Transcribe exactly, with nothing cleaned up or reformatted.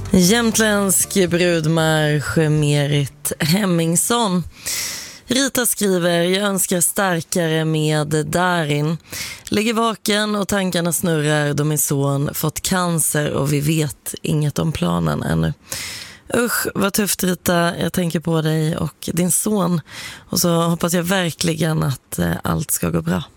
Jämtländsk brudmarsch, Merit Hemmingsson. Rita skriver: jag önskar starkare med Darin. Ligger vaken och tankarna snurrar då min son fått cancer och vi vet inget om planen ännu. Usch, vad tufft Rita, jag tänker på dig och din son. Och så hoppas jag verkligen att allt ska gå bra.